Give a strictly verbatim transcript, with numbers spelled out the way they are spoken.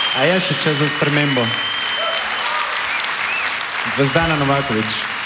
A je še čas za spremembo? Zvezdana Novaković.